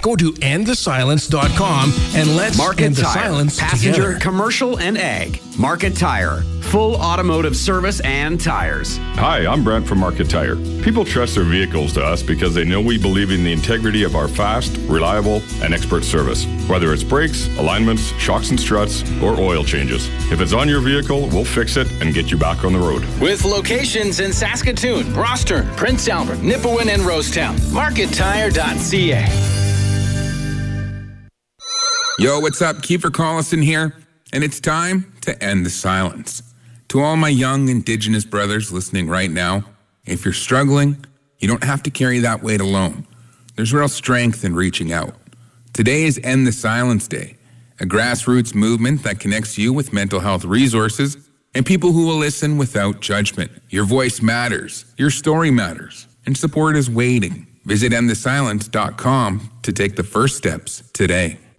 Go to endthesilence.com and let's Market end the Tire, silence passenger, together. commercial, and ag. Market Tire, full automotive service and tires. Hi, I'm Brent from Market Tire. People trust their vehicles to us because they know we believe in the integrity of our fast, reliable, and expert service. Whether it's brakes, alignments, shocks and struts, or oil changes. If it's on your vehicle, we'll fix it and get you back on the road. With locations in Saskatoon, Broston, Prince Albert, Nipawin, and Rosetown. MarketTire.ca. Yo, what's up? Kiefer Collison here, and it's time to end the silence. To all my young Indigenous brothers listening right now, if you're struggling, you don't have to carry that weight alone. There's real strength in reaching out. Today is End the Silence Day, a grassroots movement that connects you with mental health resources and people who will listen without judgment. Your voice matters, your story matters, and support is waiting. Visit endthesilence.com to take the first steps today.